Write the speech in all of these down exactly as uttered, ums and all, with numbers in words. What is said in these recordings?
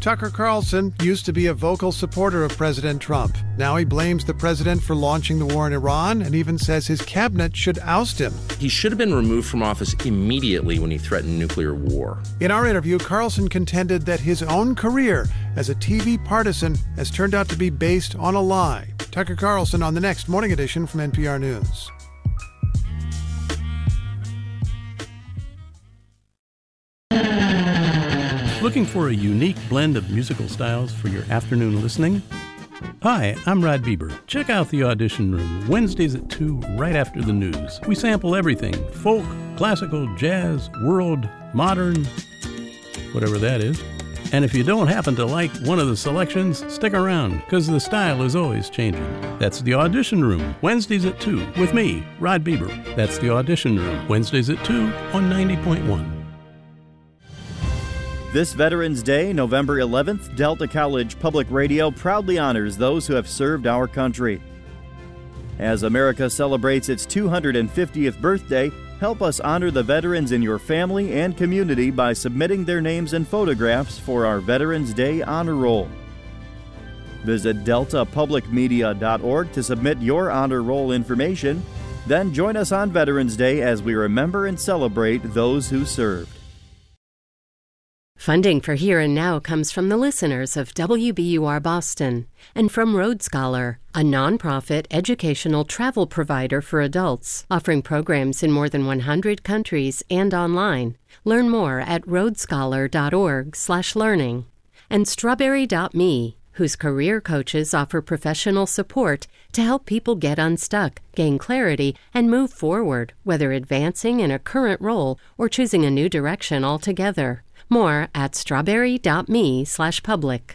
Tucker Carlson used to be a vocal supporter of President Trump. Now he blames the president for launching the war in Iran and even says his cabinet should oust him. He should have been removed from office immediately when he threatened nuclear war. In our interview, Carlson contended that his own career as a T V partisan has turned out to be based on a lie. Tucker Carlson on the next Morning Edition from N P R News. Looking for a unique blend of musical styles for your afternoon listening? Hi, I'm Rod Bieber. Check out The Audition Room, Wednesdays at two, right after the news. We sample everything: folk, classical, jazz, world, modern, whatever that is. And if you don't happen to like one of the selections, stick around, because the style is always changing. That's The Audition Room, Wednesdays at two, with me, Rod Bieber. That's The Audition Room, Wednesdays at two on ninety point one. This Veterans Day, November eleventh, Delta College Public Radio proudly honors those who have served our country. As America celebrates its two hundred fiftieth birthday, help us honor the veterans in your family and community by submitting their names and photographs for our Veterans Day Honor Roll. Visit delta public media dot org to submit your honor roll information. Then join us on Veterans Day as we remember and celebrate those who served. Funding for Here and Now comes from the listeners of W B U R Boston and from Road Scholar, a nonprofit educational travel provider for adults, offering programs in more than one hundred countries and online. Learn more at roadscholar.org slash learning. And Strawberry dot me, whose career coaches offer professional support to help people get unstuck, gain clarity, and move forward, whether advancing in a current role or choosing a new direction altogether. More at strawberry.me slash public.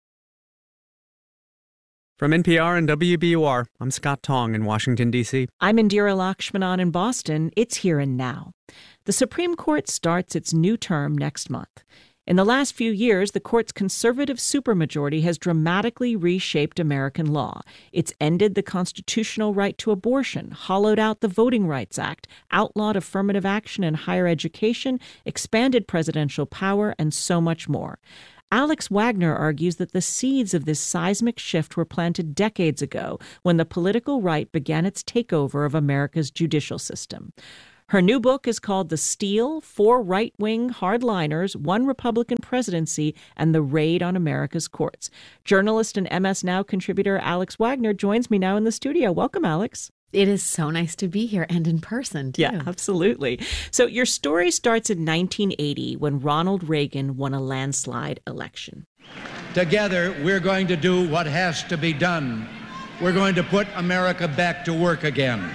From N P R and W B U R, I'm Scott Tong in Washington, D C I'm Indira Lakshmanan in Boston. It's Here and Now. The Supreme Court starts its new term next month. In the last few years, the court's conservative supermajority has dramatically reshaped American law. It's ended the constitutional right to abortion, hollowed out the Voting Rights Act, outlawed affirmative action in higher education, expanded presidential power, and so much more. Alex Wagner argues that the seeds of this seismic shift were planted decades ago when the political right began its takeover of America's judicial system. Her new book is called The Steal: Four Right-Wing Hardliners, One Republican Presidency, and the Raid on America's Courts. Journalist and M S Now contributor Alex Wagner joins me now in the studio. Welcome, Alex. It is so nice to be here and in person, too. Yeah, absolutely. So your story starts in nineteen eighty when Ronald Reagan won a landslide election. Together, we're going to do what has to be done. We're going to put America back to work again.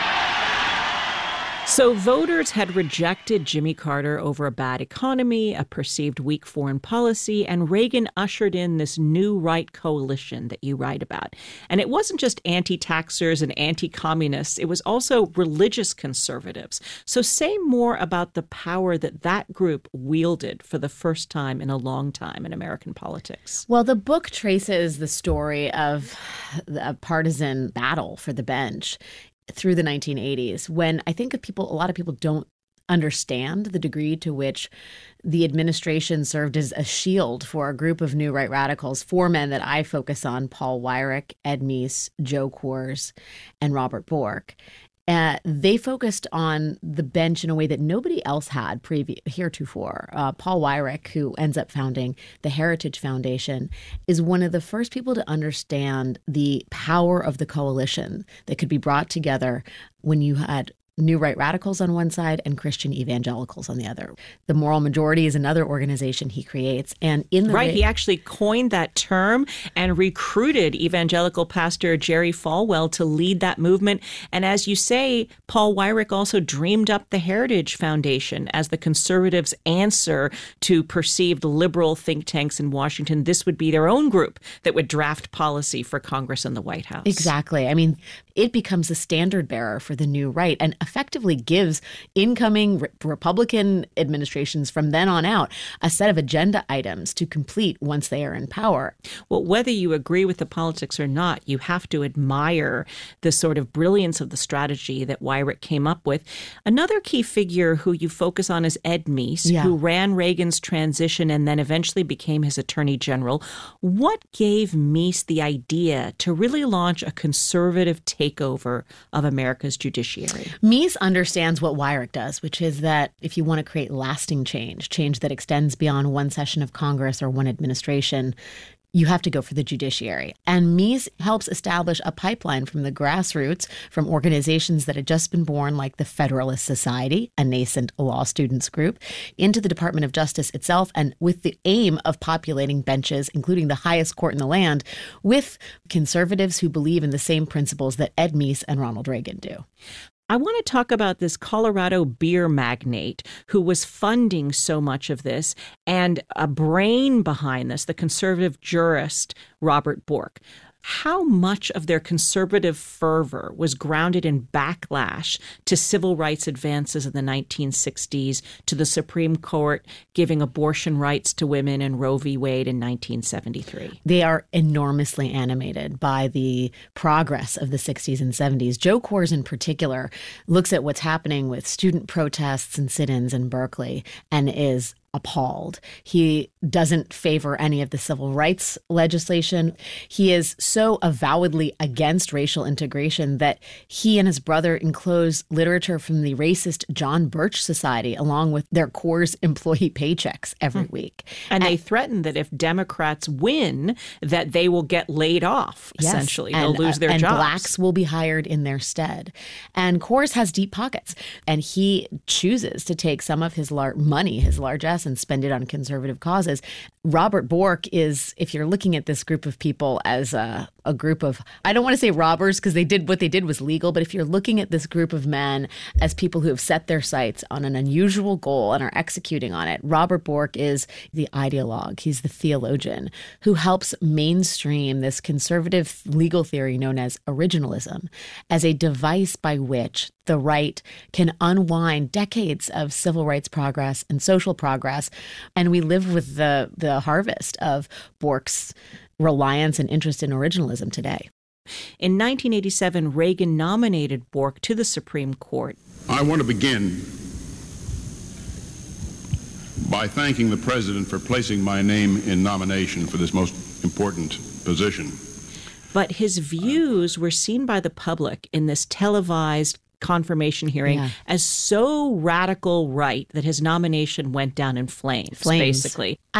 So voters had rejected Jimmy Carter over a bad economy, a perceived weak foreign policy, and Reagan ushered in this new right coalition that you write about. And it wasn't just anti-taxers and anti-communists. It was also religious conservatives. So say more about the power that that group wielded for the first time in a long time in American politics. Well, the book traces the story of a partisan battle for the bench through the nineteen eighties, when I think of people, a lot of people don't understand the degree to which the administration served as a shield for a group of new right radicals, four men that I focus on: Paul Weyrich, Ed Meese, Joe Coors, and Robert Bork. Uh, they focused on the bench in a way that nobody else had previ- heretofore. Uh, Paul Weyrich, who ends up founding the Heritage Foundation, is one of the first people to understand the power of the coalition that could be brought together when you had new right radicals on one side and Christian evangelicals on the other. The Moral Majority is another organization he creates. And in the Right, ra- he actually coined that term and recruited evangelical pastor Jerry Falwell to lead that movement. And as you say, Paul Weyrich also dreamed up the Heritage Foundation as the conservatives' answer to perceived liberal think tanks in Washington. This would be their own group that would draft policy for Congress and the White House. Exactly. I mean, it becomes the standard bearer for the new right. And effectively gives incoming re- Republican administrations from then on out a set of agenda items to complete once they are in power. Well, whether you agree with the politics or not, you have to admire the sort of brilliance of the strategy that Weyrich came up with. Another key figure who you focus on is Ed Meese, Yeah. who ran Reagan's transition and then eventually became his attorney general. What gave Meese the idea to really launch a conservative takeover of America's judiciary? Meese understands what Weyrich does, which is that if you want to create lasting change, change that extends beyond one session of Congress or one administration, you have to go for the judiciary. And Meese helps establish a pipeline from the grassroots, from organizations that had just been born, like the Federalist Society, a nascent law students group, into the Department of Justice itself, and with the aim of populating benches, including the highest court in the land, with conservatives who believe in the same principles that Ed Meese and Ronald Reagan do. I want to talk about this Colorado beer magnate who was funding so much of this, and a brain behind this, the conservative jurist Robert Bork. How much of their conservative fervor was grounded in backlash to civil rights advances in the nineteen sixties, to the Supreme Court giving abortion rights to women in Roe v. Wade in nineteen seventy-three? They are enormously animated by the progress of the sixties and seventies. Joe Kors, in particular, looks at what's happening with student protests and sit-ins in Berkeley and is appalled. He doesn't favor any of the civil rights legislation. He is so avowedly against racial integration that he and his brother enclose literature from the racist John Birch Society along with their Kors employee paychecks every hmm. week. And, and they threaten that if Democrats win, that they will get laid off, yes, essentially. And, They'll lose their uh, and jobs. And blacks will be hired in their stead. And Kors has deep pockets, and he chooses to take some of his lar- money, his largesse, and spend it on conservative causes. Robert Bork is, if you're looking at this group of people as a, a group of, I don't want to say robbers because they did what they did was legal, but if you're looking at this group of men as people who have set their sights on an unusual goal and are executing on it, Robert Bork is the ideologue. He's the theologian who helps mainstream this conservative legal theory known as originalism as a device by which the right can unwind decades of civil rights progress and social progress. And we live with the, the harvest of Bork's reliance and interest in originalism today. In nineteen eighty-seven, Reagan nominated Bork to the Supreme Court. I want to begin by thanking the President for placing my name in nomination for this most important position. But his views were seen by the public in this televised confirmation hearing yeah. as so radical right that his nomination went down in flames, flames. basically.